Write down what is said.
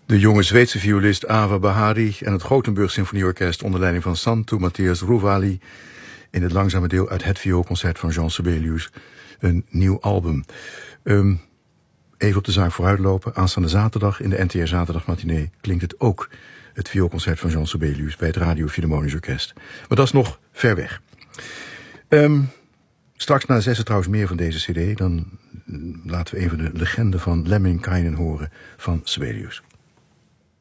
De jonge Zweedse violist Ava Bahari en het Gothenburg Symfonieorkest onder leiding van Santu Matthias Ruvali in het langzame deel uit het vioolconcert van Jean Sibelius, een nieuw album. Even op de zaak vooruitlopen. Aanstaande zaterdag in de NTR Zaterdagmatinee klinkt het ook, het vioolconcert van Jean Sibelius bij het Radio Philharmonisch Orkest. Maar dat is nog ver weg. Straks na 6 trouwens meer van deze cd. Dan laten we even de legende van Lemminkainen horen van Sibelius.